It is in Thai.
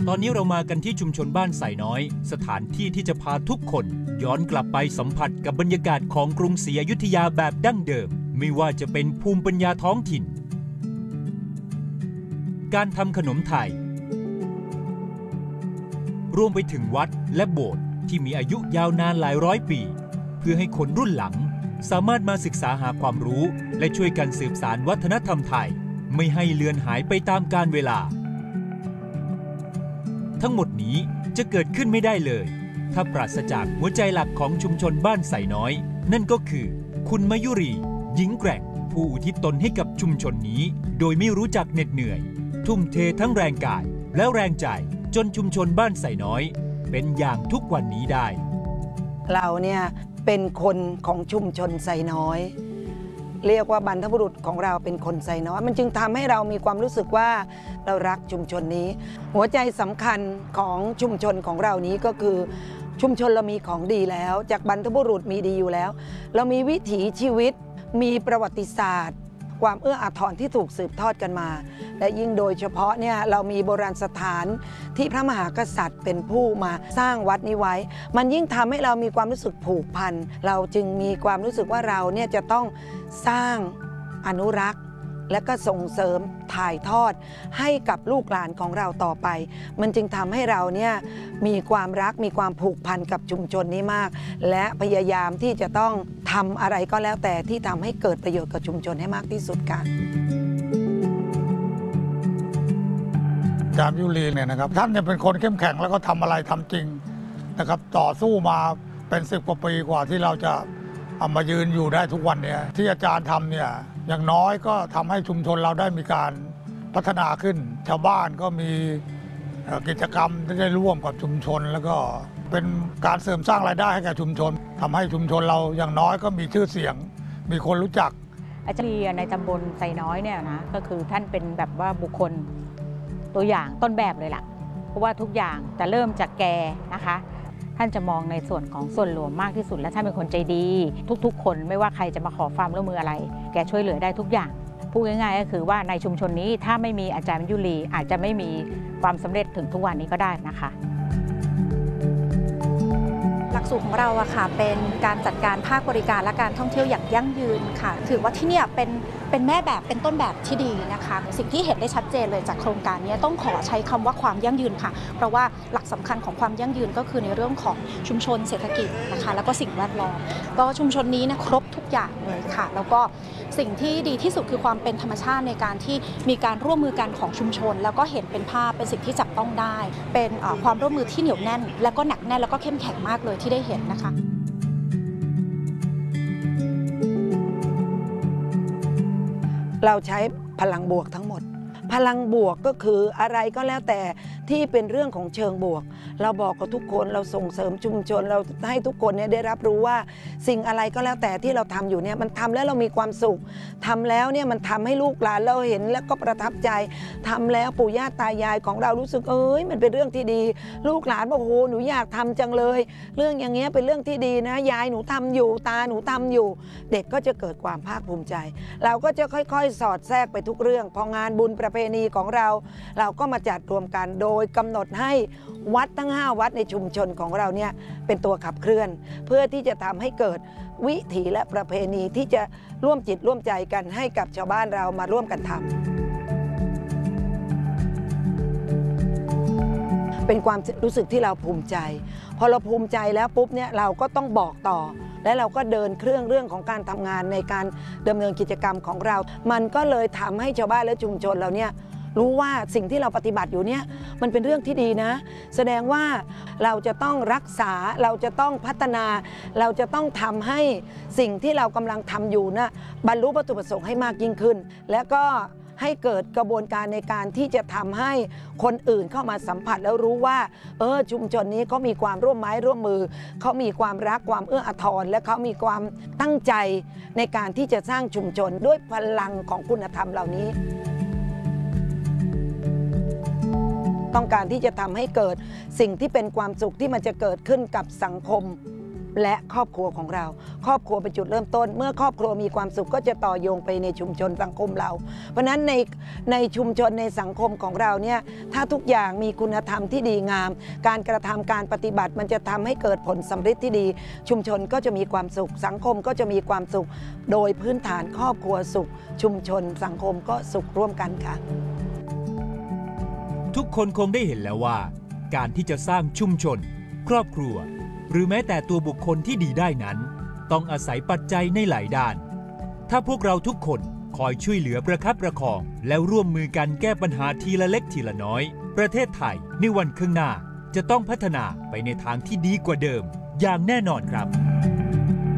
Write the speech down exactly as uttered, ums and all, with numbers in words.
ตอนนี้เรามากันที่ชุมชนบ้านไส่น้อยสถานที่ที่จะพาทุกคนย้อนกลับไปสัมผัสกับบรรยากาศของกรุงศรีอยุธยาแบบดั้งเดิมไม่ว่าจะเป็นภูมิปัญญาท้องถิ่นการทำขนมไทยรวมไปถึงวัดและโบสถ์ที่มีอายุยาวนานหลายร้อยปีเพื่อให้คนรุ่นหลังสามารถมาศึกษาหาความรู้และช่วยกันสืบสานวัฒนธรรมไทยไม่ให้เลือนหายไปตามกาลเวลาทั้งหมดนี้จะเกิดขึ้นไม่ได้เลยถ้าปราศจากหัวใจหลักของชุมชนบ้านไส่น้อยนั่นก็คือคุณมยุรีหญิงแกร่งผู้อุทิศตนให้กับชุมชนนี้โดยไม่รู้จักเหน็ดเหนื่อยทุ่มเททั้งแรงกายและแรงใจจนชุมชนบ้านไส่น้อยเป็นอย่างทุกวันนี้ได้เราเนี่ยเป็นคนของชุมชนไส่น้อยเรียกว่าบรรพบุรุษของเราเป็นคนไส่น้อยมันจึงทำให้เรามีความรู้สึกว่าเรารักชุมชนนี้หัวใจสำคัญของชุมชนของเรานี้ก็คือชุมชนเรามีของดีแล้วจากบรรพบุรุษมีดีอยู่แล้วเรามีวิถีชีวิตมีประวัติศาสตร์ความเอื้ออาทรที่ถูกสืบทอดกันมาและยิ่งโดยเฉพาะเนี่ยเรามีโบราณสถานที่พระมหากษัตริย์เป็นผู้มาสร้างวัดนี้ไว้มันยิ่งทำให้เรามีความรู้สึกผูกพันเราจึงมีความรู้สึกว่าเราเนี่ยจะต้องสร้างอนุรักษ์และก็ส่งเสริมถ่ายทอดให้กับลูกหลานของเราต่อไปมันจึงทำให้เราเนี่ยมีความรักมีความผูกพันกับชุมชนนี้มากและพยายามที่จะต้องทำอะไรก็แล้วแต่ที่ทำให้เกิดประโยชน์กับชุมชนให้มากที่สุดค่ะอาจารย์ยุรีเนี่ยนะครับท่านเนี่ยเป็นคนเข้มแข็งแล้วก็ทำอะไรทำจริงนะครับต่อสู้มาเป็นสิบกว่าปีกว่าที่เราจะเอามายืนอยู่ได้ทุกวันเนี่ยที่อาจารย์ทำเนี่ยอย่างน้อยก็ทำให้ชุมชนเราได้มีการพัฒนาขึ้นชาวบ้านก็มีกิจกรรมที่ได้ร่วมกับชุมชนแล้วก็เป็นการเสริมสร้างรายได้ให้กับชุมชนทำให้ชุมชนเราอย่างน้อยก็มีชื่อเสียงมีคนรู้จักอาจารย์ในตำบลไส่น้อยเนี่ยนะก็คือท่านเป็นแบบว่าบุคคลตัวอย่างต้นแบบเลยล่ะเพราะว่าทุกอย่างจะเริ่มจากแกนะคะท่านจะมองในส่วนของส่วนรวมมากที่สุดและท่านเป็นคนใจดีทุกๆคนไม่ว่าใครจะมาขอความร่วมมืออะไรแกช่วยเหลือได้ทุกอย่างพูดง่ายๆก็คือว่าในชุมชนนี้ถ้าไม่มีอาจารย์ยุรีอาจจะไม่มีความสำเร็จถึงทุกวันนี้ก็ได้นะคะหลักสูตรของเราอะค่ะเป็นการจัดการภาคบริการและการท่องเที่ยวอย่างยั่งยืนค่ะถือว่าที่นี่เป็นเป็นแม่แบบเป็นต้นแบบที่ดีนะคะสิ่งที่เห็นได้ชัดเจนเลยจากโครงการนี้ต้องขอใช้คำว่าความยั่งยืนค่ะเพราะว่าหลักสำคัญของความยั่งยืนก็คือในเรื่องของชุมชนเศรษฐกิจนะคะแล้วก็สิ่งแวดล้อมก็ชุมชนนี้นะครบทุกอย่างเลยค่ะแล้วก็สิ่งที่ดีที่สุดคือความเป็นธรรมชาติในการที่มีการร่วมมือกันของชุมชนแล้วก็เห็นเป็นภาพเป็นสิ่งที่จับต้องได้เป็นความร่วมมือที่เหนียวแน่นแล้วก็หนักแน่นแล้วก็เข้มแข็งมากเลยที่ได้เห็นนะคะเราใช้พลังบวกทั้งหมดพลังบวกก็คืออะไรก็แล้วแต่ที่เป็นเรื่องของเชิงบวกเราบอกกับทุกคนเราส่งเสริมชุมชนเราให้ทุกคนเนี่ยได้รับรู้ว่าสิ่งอะไรก็แล้วแต่ที่เราทำอยู่เนี่ยมันทำแล้วเรามีความสุขทำแล้วเนี่ยมันทำให้ลูกหลานเราเห็นแล้วก็ประทับใจทำแล้วปู่ย่าตายายของเรารู้สึกเอ้ยมันเป็นเรื่องที่ดีลูกหลานบอกโอ้โหหนูอยากทำจังเลยเรื่องอย่างเงี้ยเป็นเรื่องที่ดีนะยายหนูทำอยู่ตาหนูทำอยู่เด็กก็จะเกิดความภาคภูมิใจเราก็จะค่อยๆสอดแทรกไปทุกเรื่องพองานบุญประเพณีของเราเราก็มาจัดรวมกันโดยกำหนดให้วัดทั้งห้าวัดในชุมชนของเราเนี่ยเป็นตัวขับเคลื่อนเพื่อที่จะทำให้เกิดวิถีและประเพณีที่จะร่วมจิตร่วมใจกันให้กับชาวบ้านเรามาร่วมกันทำเป็นความรู้สึกที่เราภูมิใจพอเราภูมิใจแล้วปุ๊บเนี่ยเราก็ต้องบอกต่อและเราก็เดินเครื่องเรื่องของการทำงานในการดำเนินกิจกรรมของเรามันก็เลยทำให้ชาวบ้านและชุมชนเราเนี่ยรู้ว่าสิ่งที่เราปฏิบัติอยู่เนี่ยมันเป็นเรื่องที่ดีนะแสดงว่าเราจะต้องรักษาเราจะต้องพัฒนาเราจะต้องทำให้สิ่งที่เรากำลังทำอยู่นะบรรลุวัตถุประสงค์ให้มากยิ่งขึ้นและก็ให้เกิดกระบวนการในการที่จะทำให้คนอื่นเข้ามาสัมผัสแล้วรู้ว่าเออชุมชนนี้เขามีความร่วมไม้ร่วมมือเขามีความรักความเอื้ออาทรและเขามีความตั้งใจในการที่จะสร้างชุมชนด้วยพลังของคุณธรรมเหล่านี้ต้องการที่จะทำให้เกิดสิ่งที่เป็นความสุขที่มันจะเกิดขึ้นกับสังคมและครอบครัวของเรา ครอบครัวเป็นจุดเริ่มต้น เมื่อครอบครัวมีความสุขก็จะต่อโยงไปในชุมชนสังคมเรา เพราะฉะนั้นในในชุมชนในสังคมของเราเนี่ยถ้าทุกอย่างมีคุณธรรมที่ดีงาม การกระทำการปฏิบัติมันจะทำให้เกิดผลสำเร็จที่ดี ชุมชนก็จะมีความสุขสังคมก็จะมีความสุข โดยพื้นฐานครอบครัวสุข ชุมชนสังคมก็สุขร่วมกันค่ะทุกคนคงได้เห็นแล้วว่า การที่จะสร้างชุมชน ครอบครัว หรือแม้แต่ตัวบุคคลที่ดีได้นั้น ต้องอาศัยปัจจัยในหลายด้าน ถ้าพวกเราทุกคนคอยช่วยเหลือประคับประคอง แล้วร่วมมือกันแก้ปัญหาทีละเล็กทีละน้อย ประเทศไทยในวันข้างหน้าจะต้องพัฒนาไปในทางที่ดีกว่าเดิมอย่างแน่นอนครับ